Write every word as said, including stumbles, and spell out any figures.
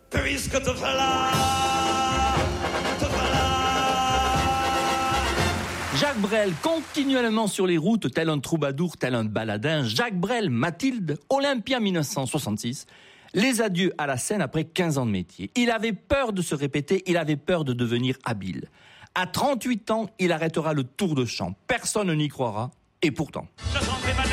puisque te voilà, te voilà. Jacques Brel, continuellement sur les routes, tel un troubadour, tel un baladin. Jacques Brel, Mathilde, Olympia mille neuf cent soixante-six. Les adieux à la scène après quinze ans de métier. Il avait peur de se répéter, il avait peur de devenir habile. À trente-huit ans, il arrêtera le tour de chant. Personne n'y croira, et pourtant...